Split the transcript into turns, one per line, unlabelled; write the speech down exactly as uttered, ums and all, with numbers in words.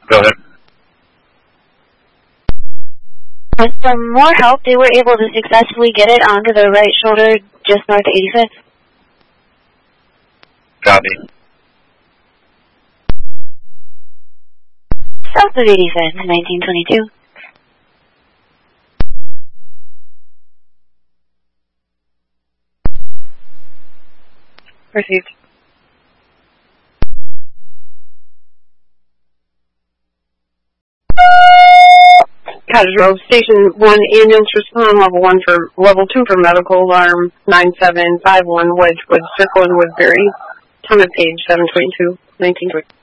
Go ahead.
With some more help, they were able to successfully get it onto the right shoulder just north of eighty-fifth.
Copy.
South of eighty-fifth, nineteen twenty-two.
Received. Cottage Grove, Station one, ambulance respond, level one for, level two for medical alarm, nine seven five one Wedgewood Circle in Woodbury. Time of page seven twenty-two, nineteen twenty.